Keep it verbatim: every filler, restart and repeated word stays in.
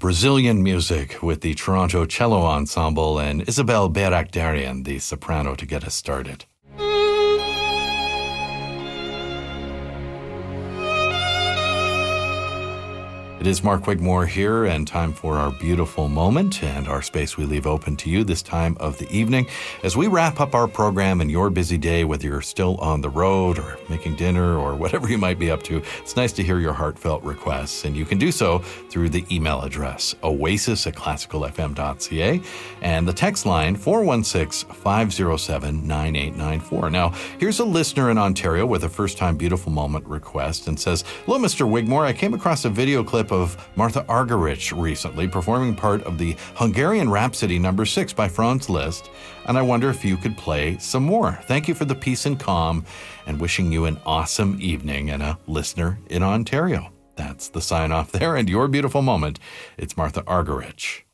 Brazilian music with the Toronto Cello Ensemble and Isabel Barakdarian, the soprano, to get us started. It is Mark Wigmore here, and time for our beautiful moment and our space we leave open to you this time of the evening. As we wrap up our program and your busy day, whether you're still on the road or making dinner or whatever you might be up to, it's nice to hear your heartfelt requests, and you can do so through the email address, oasis at classical f m dot c a, and the text line four one six, five oh seven, nine eight nine four. Now, here's a listener in Ontario with a first-time beautiful moment request and says, "Hello, Mister Wigmore. I came across a video clip of Martha Argerich recently performing part of the Hungarian Rhapsody number six by Franz Liszt, and I wonder if you could play some more. Thank you for the peace and calm, and wishing you an awesome evening," and a listener in Ontario. That's the sign off there, and your beautiful moment. It's Martha Argerich.